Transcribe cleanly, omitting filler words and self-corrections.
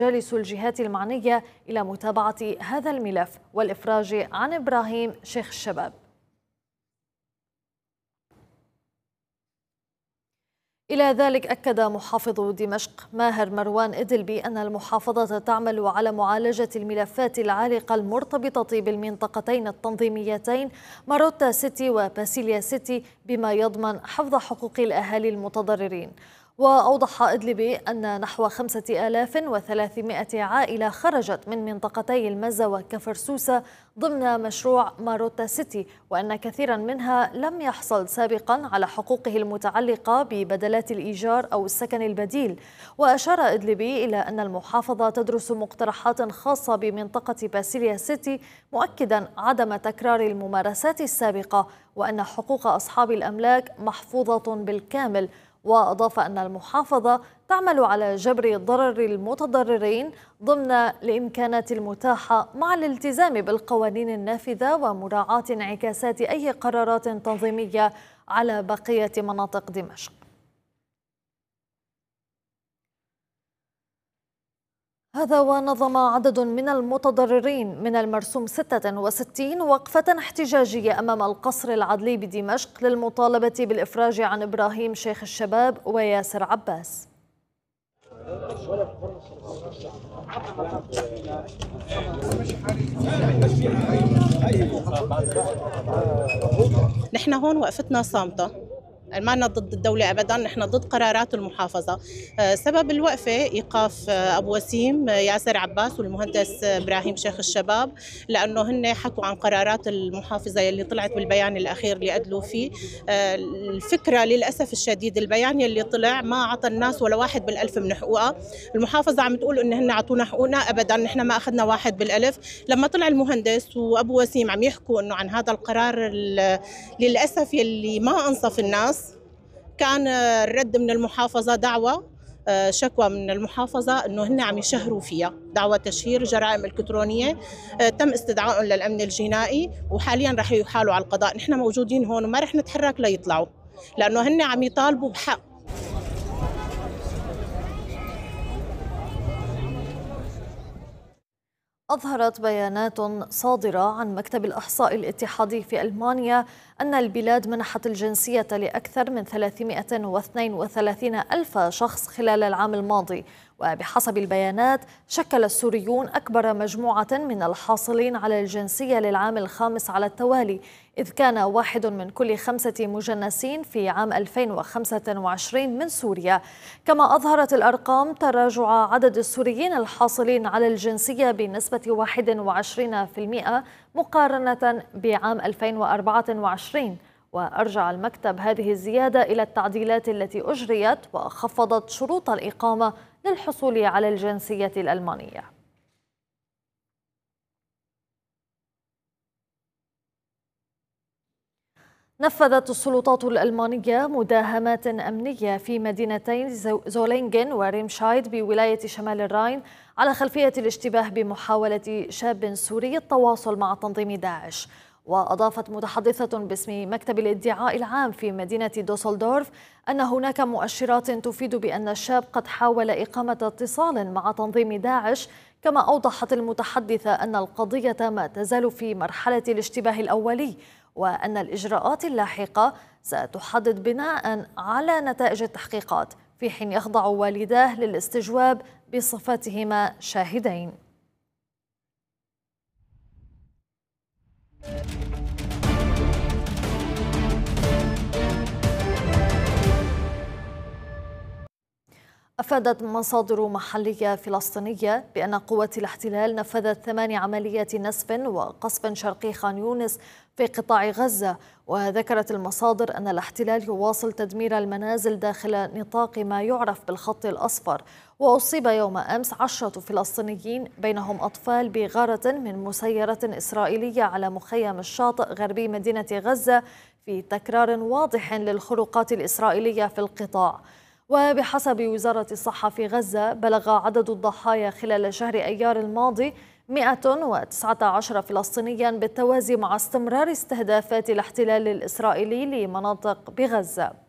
جالس الجهات المعنية إلى متابعة هذا الملف والإفراج عن إبراهيم شيخ الشباب. إلى ذلك أكد محافظ دمشق ماهر مروان إدلبي أن المحافظة تعمل على معالجة الملفات العالقة المرتبطة بالمنطقتين التنظيميتين ماروتا سيتي وباسيليا سيتي بما يضمن حفظ حقوق الأهالي المتضررين. وأوضح إدلبي أن نحو 5300 عائلة خرجت من منطقتي المزة وكفر سوسة ضمن مشروع ماروتا سيتي، وأن كثيرا منها لم يحصل سابقا على حقوقه المتعلقة ببدلات الإيجار أو السكن البديل. وأشار إدلبي إلى أن المحافظة تدرس مقترحات خاصة بمنطقة باسيليا سيتي، مؤكدا عدم تكرار الممارسات السابقة وأن حقوق أصحاب الأملاك محفوظة بالكامل. وأضاف أن المحافظة تعمل على جبر ضرر المتضررين ضمن الإمكانات المتاحة مع الالتزام بالقوانين النافذة ومراعاة انعكاسات أي قرارات تنظيمية على بقية مناطق دمشق. هذا ونظم عدد من المتضررين من المرسوم 66 وقفة احتجاجية أمام القصر العدلي بدمشق للمطالبة بالإفراج عن إبراهيم شيخ الشباب وياسر عباس. نحن هون وقفتنا صامتة، ما لنا ضد الدولة أبداً، نحن ضد قرارات المحافظة. سبب الوقفة إيقاف أبو وسيم ياسر عباس والمهندس إبراهيم شيخ الشباب، لأنه هن حكوا عن قرارات المحافظة اللي طلعت بالبيان الأخير اللي أدلوا فيه. الفكرة للأسف الشديد البيان اللي طلع ما عطى الناس ولا واحد بالألف من حقوقها. المحافظة عم تقول إن هن عطونا حقوقنا، أبداً نحن ما أخذنا واحد بالألف. لما طلع المهندس وأبو وسيم عم يحكوا إنه عن هذا القرار للأسف يلي ما أنصف الناس، كان الرد من المحافظة دعوة شكوى من المحافظة أنه هن عم يشهروا فيها، دعوة تشهير جرائم إلكترونية. تم استدعائهم للأمن الجنائي وحاليا رح يحالوا على القضاء. نحن موجودين هون وما رح نتحرك ليطلعوا، لأنه هن عم يطالبوا بحق. أظهرت بيانات صادرة عن مكتب الإحصاء الاتحادي في ألمانيا أن البلاد منحت الجنسية لأكثر من 332 ألف شخص خلال العام الماضي. وبحسب البيانات شكل السوريون أكبر مجموعة من الحاصلين على الجنسية للعام الخامس على التوالي، إذ كان واحد من كل 5 مجنسين في عام 2025 من سوريا. كما أظهرت الأرقام تراجع عدد السوريين الحاصلين على الجنسية بنسبة 21% مقارنة بعام 2024. وأرجع المكتب هذه الزيادة إلى التعديلات التي أجريت وخفضت شروط الإقامة للحصول على الجنسية الألمانية. نفذت السلطات الألمانية مداهمات أمنية في مدينتين زولينغن وريمشايد بولاية شمال الراين على خلفية الاشتباه بمحاولة شاب سوري التواصل مع تنظيم داعش. وأضافت متحدثة باسم مكتب الادعاء العام في مدينة دوسلدورف أن هناك مؤشرات تفيد بأن الشاب قد حاول إقامة اتصال مع تنظيم داعش. كما أوضحت المتحدثة أن القضية ما تزال في مرحلة الاشتباه الأولي، وأن الإجراءات اللاحقة ستحدد بناء على نتائج التحقيقات، في حين يخضع والداه للاستجواب بصفتهما شاهدين. أفادت مصادر محلية فلسطينية بأن قوات الاحتلال نفذت 8 عمليات نسف وقصف شرقي خان يونس في قطاع غزة. وذكرت المصادر أن الاحتلال يواصل تدمير المنازل داخل نطاق ما يعرف بالخط الأصفر. وأصيب يوم أمس 10 فلسطينيين بينهم أطفال بغارة من مسيرة إسرائيلية على مخيم الشاطئ غربي مدينة غزة، في تكرار واضح للخروقات الإسرائيلية في القطاع. وبحسب وزارة الصحة في غزة بلغ عدد الضحايا خلال شهر أيار الماضي 119 فلسطينيا، بالتوازي مع استمرار استهدافات الاحتلال الإسرائيلي لمناطق بغزة.